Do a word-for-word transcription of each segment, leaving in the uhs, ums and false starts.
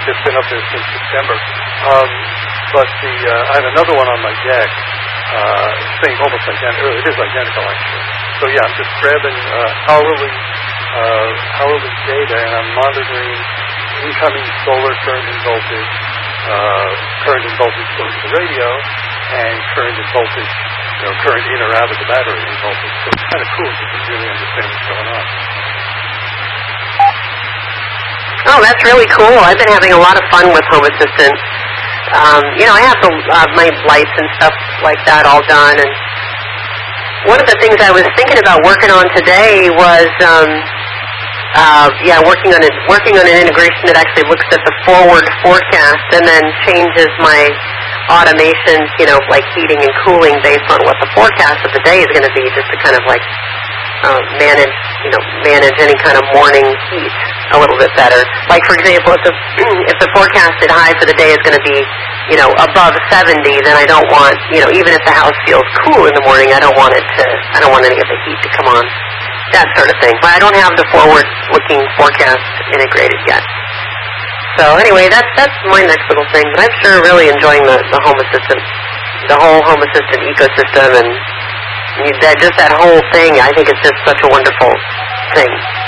It's been up there since September. Um, but the uh, I have another one on my deck, uh, same, almost identical. It is identical, actually. So yeah, I'm just grabbing uh, hourly, uh, hourly data, and I'm monitoring incoming solar current and voltage, uh, current and voltage going to the radio, and current and voltage, you know, current in or out of the battery and voltage. So it's kind of cool because you really understand what's going on. Oh, that's really cool. I've been having a lot of fun with Home Assistant. Um, you know, I have the, uh, my lights and stuff like that all done, and one of the things I was thinking about working on today was, um, uh, yeah, working on it, working on an integration that actually looks at the forward forecast and then changes my automation, you know, like heating and cooling based on what the forecast of the day is going to be, just to kind of like uh, manage, you know, manage any kind of morning heat a little bit better. Like, for example, if the if the forecasted high for the day is going to be, you know, above seventy, then I don't want, you know, even if the house feels cool in the morning, I don't want it to, I don't want any of the heat to come on, that sort of thing. But I don't have the forward-looking forecast integrated yet. So anyway, that's that's my next little thing. But I'm sure really enjoying the, the Home Assistant, the whole Home Assistant ecosystem, and that just that whole thing. I think it's just such a wonderful thing.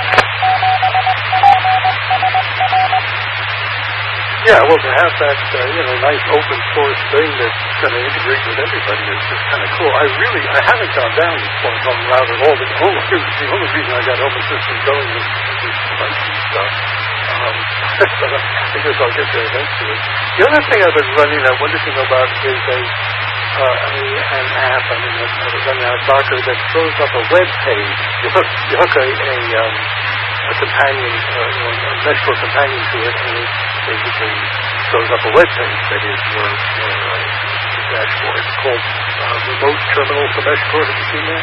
Yeah, well, to have that, uh, you know, nice open source thing that's going to integrate with everybody is just kind of cool. I really, I haven't gone down this point on route at all. The only, the only reason I got Home Assistant going was this device stuff. Um, but I guess I'll get there eventually. The other thing I've been running, I wonder if you know about, is a, uh, a an app. I mean, I was running out of Docker that throws up a web page. You hook, you hook a, a, um, a companion, uh, you know, a Meshcore companion to it, and it basically throws up a web page that is your, your uh, dashboard. It's called uh, Remote Terminal for Meshcore. Have you seen that?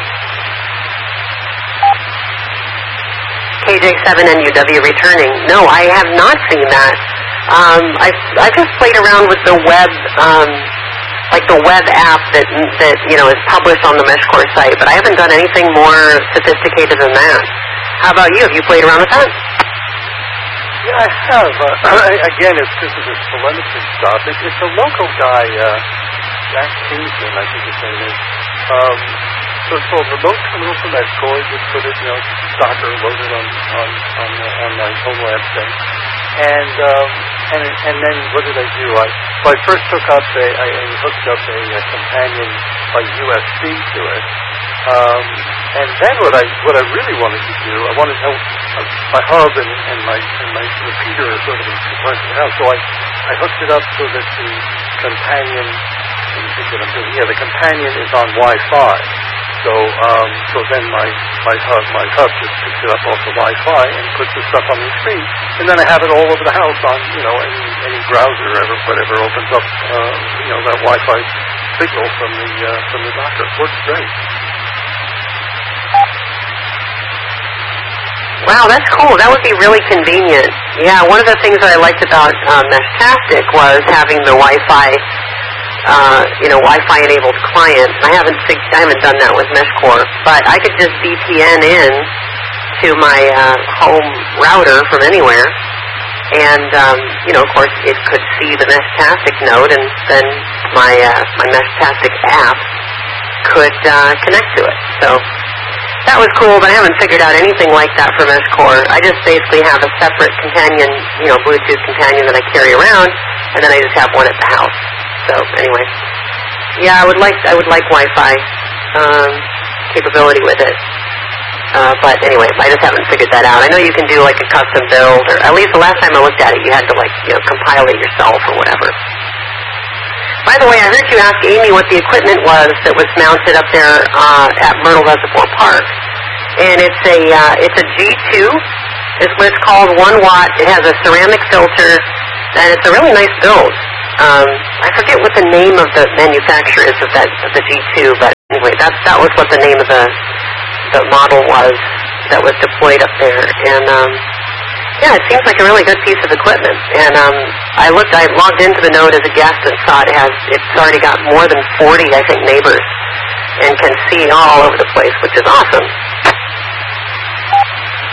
K J seven N U W returning. No, I have not seen that. Um, I I just played around with the web, um, like the web app that that you know is published on the Meshcore site, but I haven't done anything more sophisticated than that. How about you? Have you played around with that? Yeah, I have. Uh, again, it's this is this telemetry stuff. It, it's a local guy, uh, Jack Kingston, I think his name is. Um, so it's called Remote Terminal for Meshcore. You just put it, you know, Docker loaded on on on, uh, on my home lab thing, and um, and and then what did I do? I well, I first took up a I, I hooked up a, a companion by U S B to it. Um, and then what I what I really wanted to do, I wanted to help uh, my hub and, and my and my repeater are sort of in sequence of the house. So I, I hooked it up so that the companion, let me think what I'm doing. Yeah, the companion is on Wi-Fi. So um, so then my my hub my hub just picks it up off the Wi-Fi and puts the stuff on the screen, and then I have it all over the house on you know any any browser or whatever, whatever opens up uh, you know that Wi-Fi signal from the uh, from the Docker. It works great. Wow, that's cool. That would be really convenient. Yeah, one of the things that I liked about uh, Meshtastic was having the Wi-Fi, uh, you know, Wi-Fi-enabled client. I haven't I haven't done that with Meshcore, but I could just V P N in to my uh, home router from anywhere, and um, you know, of course, it could see the Meshtastic node, and then my uh, my Meshtastic app could uh, connect to it. So. That was cool, but I haven't figured out anything like that for Meshcore. I just basically have a separate companion, you know, Bluetooth companion that I carry around, and then I just have one at the house. So anyway, yeah, I would like I would like Wi-Fi um, capability with it. Uh, but anyway, I just haven't figured that out. I know you can do like a custom build, or at least the last time I looked at it, you had to like you know compile it yourself or whatever. By the way, I heard you ask Amy what the equipment was that was mounted up there uh, at Myrtle Reservoir Park, and it's a uh, it's a G two. It's what it's called, one watt. It has a ceramic filter, and it's a really nice build. Um, I forget what the name of the manufacturer is of that of the G two, but anyway, that that was what the name of the the model was that was deployed up there, and. Um, Yeah, it seems like a really good piece of equipment. And um, I looked, I logged into the node as a guest and saw it has, it's already got more than forty, I think, neighbors, and can see all over the place, which is awesome.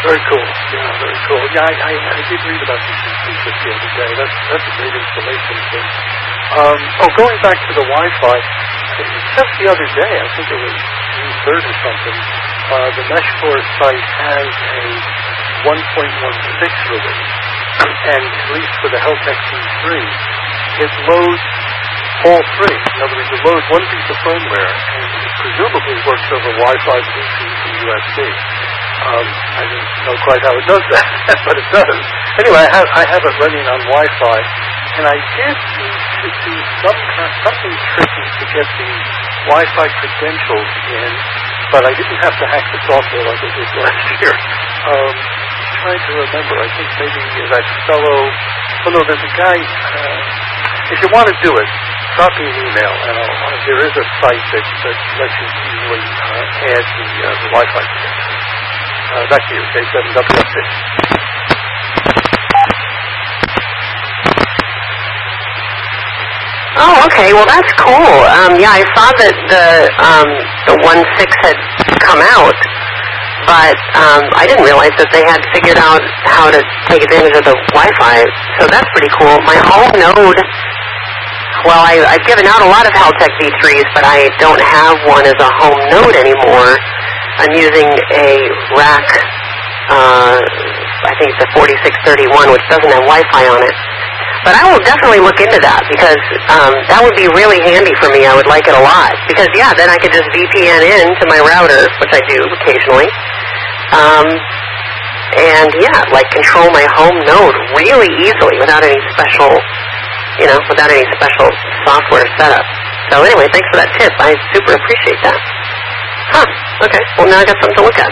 Very cool. Yeah, very cool. Yeah, I, I, I did read about the Secret the other day. That's that's a great installation thing. Um, oh, going back to the Wi-Fi, just the other day, I think it was June third or something, uh, the MeshCore site has a one point one six release, and at least for the Heltec P three, it loads all three. In other words, it loads one piece of firmware, and it presumably works over Wi-Fi, Bluetooth, and U S B. Um, I don't know quite how it does that, but it does. Anyway, I have, I have it running on Wi-Fi, and I did need to do some kind, something tricky to get the Wi-Fi credentials in, but I didn't have to hack the software like I did last year. Um, I'm trying to remember. I think maybe that fellow. Oh no, there's a guy. Uh, if you want to do it, drop me an email, and I'll, uh, there is a site that, that lets you easily uh, add the, uh, the Wi-Fi credentials. Uh, back to you, K seven W F T. Oh, okay. Well, that's cool. Um, yeah, I saw that the um, the one six had come out, but um, I didn't realize that they had figured out how to take advantage of the Wi-Fi. So that's pretty cool. My home node. Well, I, I've given out a lot of Heltec V threes, but I don't have one as a home node anymore. I'm using a rack, uh, I think it's a forty-six thirty-one, which doesn't have Wi-Fi on it. But I will definitely look into that, because um, that would be really handy for me. I would like it a lot. Because, yeah, then I could just V P N in to my router, which I do occasionally. Um, and, yeah, like control my home node really easily without any special, you know, without any special software setup. So, anyway, thanks for that tip. I super appreciate that. Huh. Okay. Well, now I got something to look at.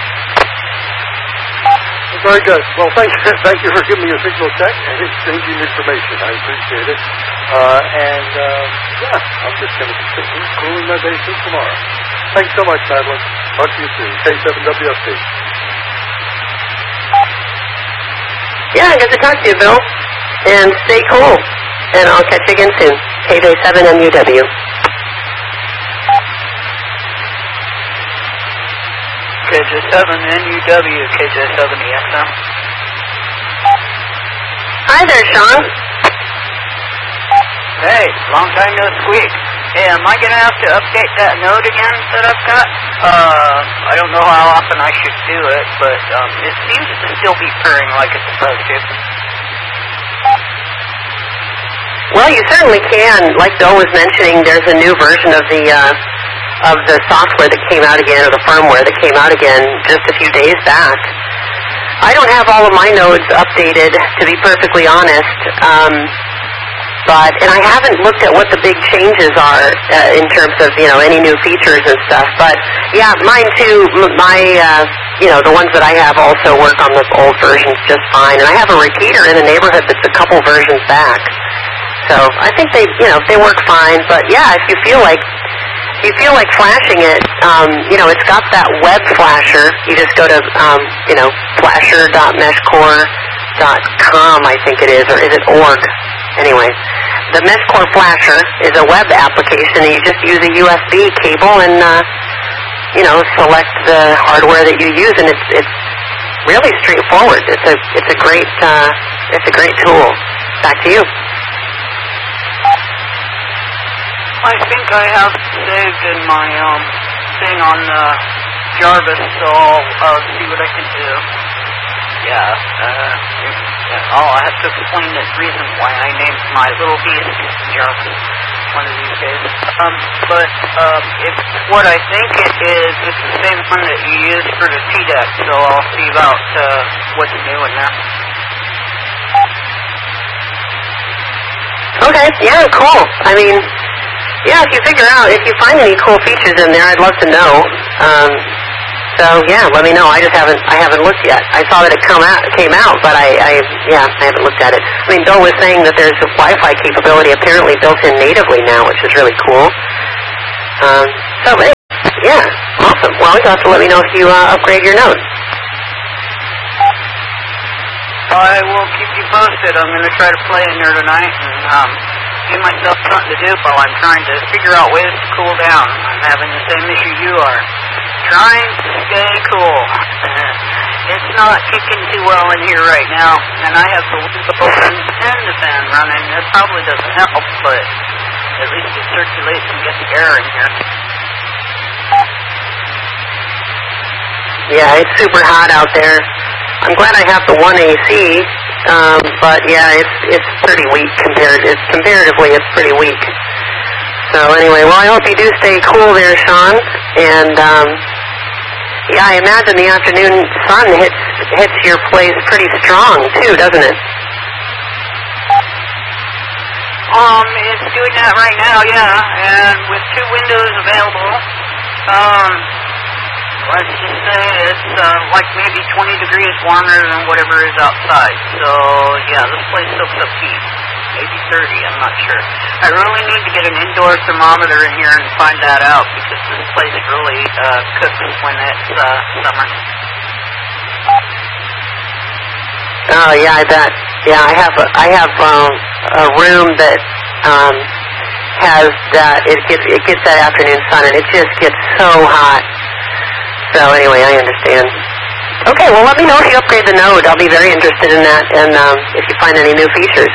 Very good. Well, thank you, thank you for giving me a signal check and exchanging information. I appreciate it. Uh, and, uh, yeah, I'm just going to be sitting cooling my basement tomorrow. Thanks so much, Madeline. Talk to you soon. K seven W F T. Yeah, good to talk to you, Bill. And stay cool. And I'll catch you again soon. K J seven M U W. K J seven N U W, K J seven E X M. Hi there, Sean. Hey, long time no squeak. Hey, am I going to have to update that node again that I've got? Uh, I don't know how often I should do it, but um, it seems to still be purring like it's supposed to. Well, you certainly can. Like Bill was mentioning, there's a new version of the uh, of the software that came out again, or the firmware that came out again just a few days back. I don't have all of my nodes updated, to be perfectly honest. Um, but, and I haven't looked at what the big changes are uh, in terms of, you know, any new features and stuff. But, yeah, mine too, my, uh, you know, the ones that I have also work on the old versions just fine. And I have a repeater in the neighborhood that's a couple versions back. So I think they, you know, they work fine. But, yeah, if you feel like If you feel like flashing it, um, you know, it's got that web flasher. You just go to, um, you know, flasher dot meshcore dot com, I think it is, or is it org? Anyway, the MeshCore flasher is a web application, and you just use a U S B cable and, uh, you know, select the hardware that you use, and it's it's really straightforward. It's a it's a great uh, it's a great tool. Back to you. I think I have saved in my um thing on uh, Jarvis, so I'll uh, see what I can do. Yeah, uh, yeah, oh, I have to explain the reason why I named my little beast Jarvis one of these days. Um, but um, it's what I think it is. It's the same one that you use for the T DEC, so I'll see about uh, what's new in there. Okay, yeah, cool. I mean, yeah, if you figure out, if you find any cool features in there, I'd love to know. Um, so yeah, let me know. I just haven't, I haven't looked yet. I saw that it come out, came out, but I, I, yeah, I haven't looked at it. I mean, Bill was saying that there's a Wi-Fi capability apparently built in natively now, which is really cool. Um, so yeah, awesome. Well, you'll have to let me know if you uh, upgrade your node. I will keep you posted. I'm going to try to play in there tonight and um, give myself something to do while I'm trying to figure out ways to cool down. I'm having the same issue you are. Trying to stay cool. it's not kicking too well in here right now, and I have the window open and the fan running. It probably doesn't help, but at least it circulates and gets the air in here. Yeah, it's super hot out there. I'm glad I have the one A C, um, but yeah, it's it's pretty weak compared. It's comparatively, it's pretty weak. So anyway, well, I hope you do stay cool there, Sean. And um, yeah, I imagine the afternoon sun hits hits your place pretty strong too, doesn't it? Um, it's doing that right now, yeah. And with two windows available, um. let's just say it's uh, like maybe twenty degrees warmer than whatever is outside. So, yeah, this place soaks up heat. Maybe thirty, I'm not sure. I really need to get an indoor thermometer in here and find that out because this place really uh, cooks when it's uh, summer. Oh, yeah, I bet. Yeah, I have a, I have um, a room that um, has that. It gets, it gets that afternoon sun, and it just gets so hot. So anyway, I understand. Okay, well, let me know if you upgrade the Node. I'll be very interested in that, and um, if you find any new features.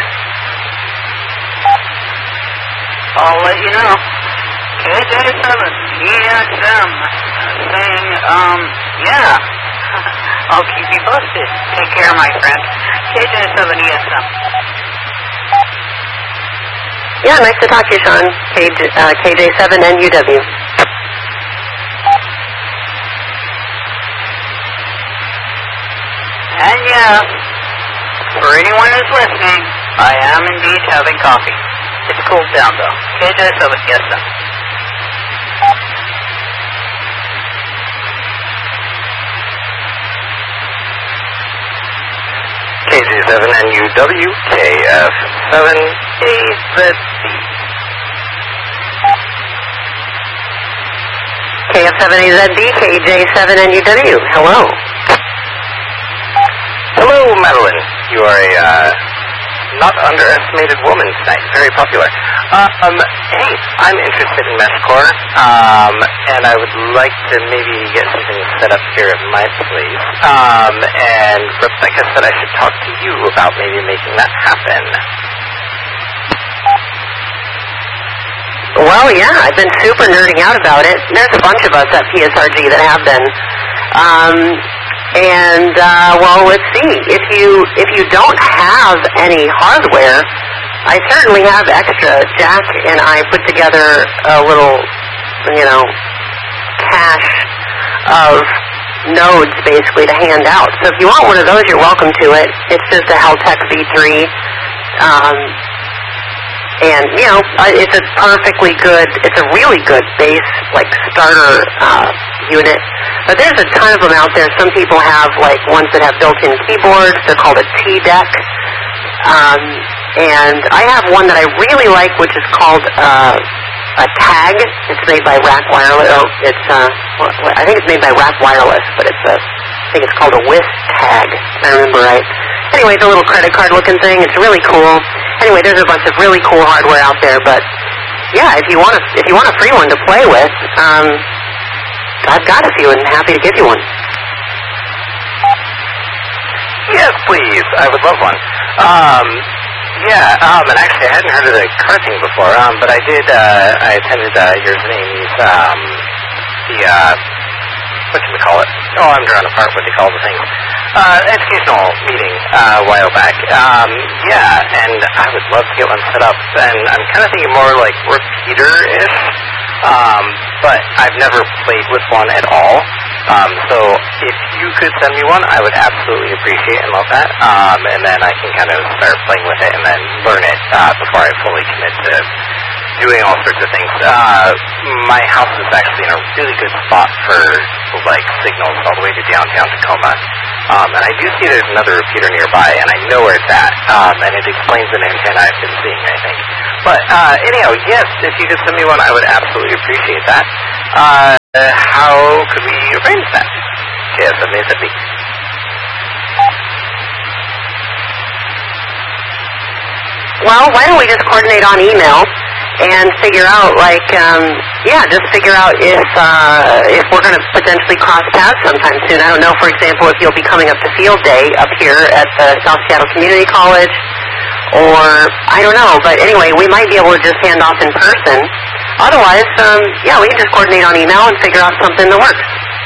I'll let you know. K J seven E S M saying, um, yeah. I'll keep you posted. Take care, my friend. K J seven E S M. Yeah, nice to talk to you, Sean. K J, uh, K J seven N U W. And yeah, for anyone who's listening, I am indeed having coffee. It's cooled down though. K J seven, yes sir. K J seven N U W, K F seven A Z D. K F seven A Z D, K J seven N U W. Hello. Hello, Madeline. You are a uh, not underestimated woman tonight. Very popular. Um, hey, I'm interested in meshcore, um, and I would like to maybe get something set up here at my place. Um, and Rebecca said I should talk to you about maybe making that happen. Well, yeah, I've been super nerding out about it. There's a bunch of us at P S R G that have been. Um, and, uh, well, let's see. If you, if you don't have any hardware, I certainly have extra. Jack and I put together a little, you know, cache of nodes, basically, to hand out. So if you want one of those, you're welcome to it. It's just a Heltec V three. Um, And, you know, it's a perfectly good, it's a really good base, like, starter uh, unit. But there's a ton of them out there. Some people have, like, ones that have built-in keyboards. They're called a T-Deck. Um, and I have one that I really like, which is called uh, a Tag. It's made by Rack Wireless. Oh, it's, uh, well, I think it's made by Rack Wireless, but it's a, I think it's called a W I S Tag, if I remember right. Anyway, it's a little credit card-looking thing. It's really cool. Anyway, there's a bunch of really cool hardware out there, but yeah, if you want a, if you want a free one to play with, um, I've got a few and happy to give you one. Yes, please. I would love one. Um, yeah, um, and actually I hadn't heard of the car thing before, um, but I did, uh, I attended, uh, your name's, um, the, uh, what should we call it? Oh, I'm drawing apart what they call the thing. Uh, educational meeting, uh, a while back. Um, yeah, and I would love to get one set up, and I'm kind of thinking more like repeater-ish, um, but I've never played with one at all. Um, so if you could send me one, I would absolutely appreciate and love that. Um, and then I can kind of start playing with it and then learn it, uh, before I fully commit to doing all sorts of things. Uh, my house is actually in a really good spot for, like, signals all the way to downtown Tacoma. Um, and I do see there's another repeater nearby, and I know where it's at, um, and it explains an antenna I've been seeing, I think. But, uh, anyhow, yes, if you could send me one, I would absolutely appreciate that. Uh, how could we arrange that? Yes, I mean, that'd be... Well, why don't we just coordinate on email? and figure out, like, um, yeah, just figure out if uh, if we're going to potentially cross paths sometime soon. I don't know, for example, if you'll be coming up to field day up here at the South Seattle Community College, or I don't know. But anyway, we might be able to just hand off in person. Otherwise, um, yeah, we can just coordinate on email and figure out something that works.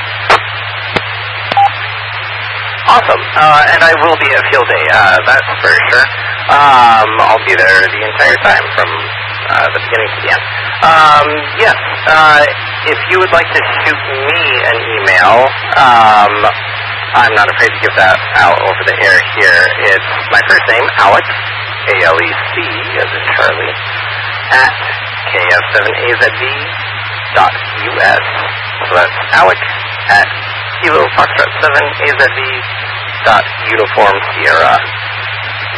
Awesome. Uh, and I will be at field day, uh, that's for sure. Um, I'll be there the entire time from uh, the beginning to the end. Um, yes, uh, if you would like to shoot me an email, um, I'm not afraid to give that out over the air here. It's my first name, Alec, A L E C, as in Charlie, at K F seven A Z B dot U S. So that's Alec at Kilo Foxtrot seven A Z B dot Uniform Sierra